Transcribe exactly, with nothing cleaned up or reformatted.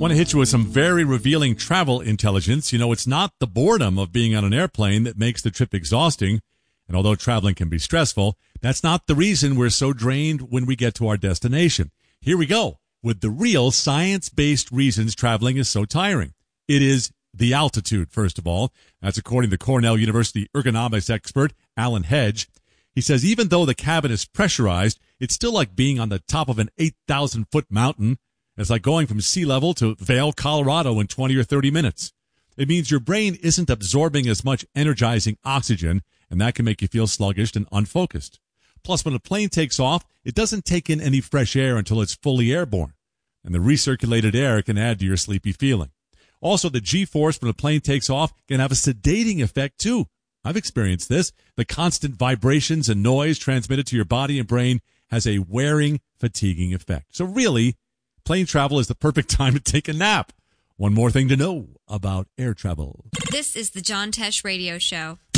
Want to hit you with some very revealing travel intelligence. You know, it's not the boredom of being on an airplane that makes the trip exhausting. And although traveling can be stressful, that's not the reason we're so drained when we get to our destination. Here we go with the real science-based reasons traveling is so tiring. It is the altitude, first of all. That's according to Cornell University ergonomics expert Alan Hedge. He says even though the cabin is pressurized, it's still like being on the top of an eight thousand foot mountain. It's like going from sea level to Vail, Colorado in twenty or thirty minutes. It means your brain isn't absorbing as much energizing oxygen, and that can make you feel sluggish and unfocused. Plus, when a plane takes off, it doesn't take in any fresh air until it's fully airborne, and the recirculated air can add to your sleepy feeling. Also, the G-force when a plane takes off can have a sedating effect, too. I've experienced this. The constant vibrations and noise transmitted to your body and brain has a wearing, fatiguing effect. So really, plane travel is the perfect time to take a nap. One more thing to know about air travel. This is the John Tesh Radio Show.